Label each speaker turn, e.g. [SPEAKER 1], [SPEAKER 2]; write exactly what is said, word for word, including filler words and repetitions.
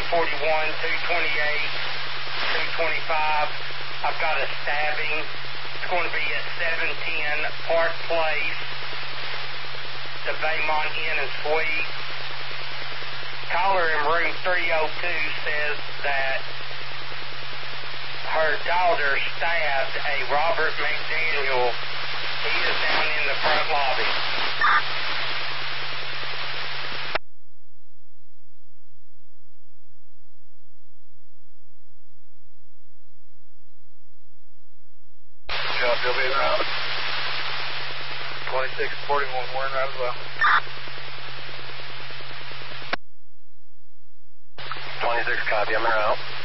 [SPEAKER 1] forty-one, two twenty-eight, two twenty-five. I've got a stabbing. It's going to be at seven ten Park Place, the Baymont Inn and Suite. Caller in room three oh two says that her daughter stabbed a Robert McDaniel. He is down in the front lobby.
[SPEAKER 2] Job, you'll be around. twenty-six forty-one, Warren Route as well. twenty-six, copy, I'm in route.